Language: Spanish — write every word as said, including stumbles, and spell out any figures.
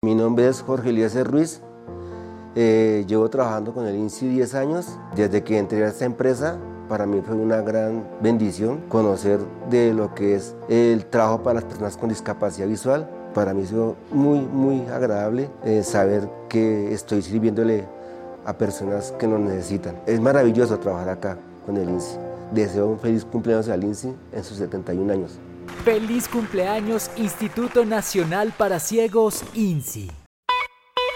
Mi nombre es Jorge Eliezer Ruiz. Eh, llevo trabajando con el INSI diez años. Desde que entré a esta empresa, para mí fue una gran bendición conocer de lo que es el trabajo para las personas con discapacidad visual. Para mí ha sido muy, muy agradable eh, saber que estoy sirviéndole a personas que nos necesitan. Es maravilloso trabajar acá con el INSI. Deseo un feliz cumpleaños al INSI en sus setenta y un años. Feliz cumpleaños, Instituto Nacional para Ciegos, INSI.